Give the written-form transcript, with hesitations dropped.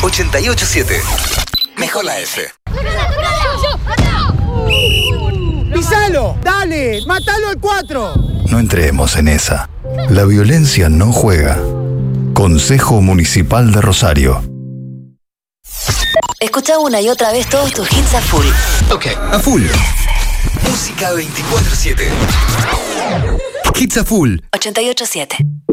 88.7. Mejor la F. ¡Pisalo! ¡Dale! ¡Mátalo al 4! No entremos en esa. La violencia no juega. Consejo Municipal de Rosario. Escucha una y otra vez todos tus hits a full. Ok, a full. Música 24/7. Hits a full. 88.7.